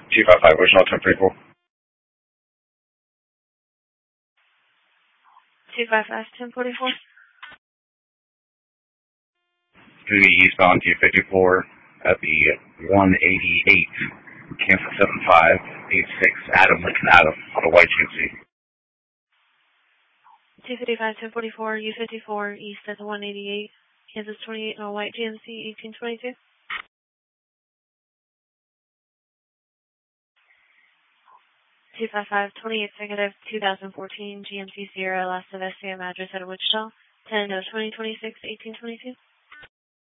255 original 1034. 255 1044. To the eastbound 254 at the 188, Kansas 7586, Adam Lincoln Adam on a white GMC. 255 1044, U54, east at the 188, Kansas 28 on a white GMC 1822. 255 28 negative 2014 GMC Sierra, last of SCM address at Wichita, 10 2026 1822.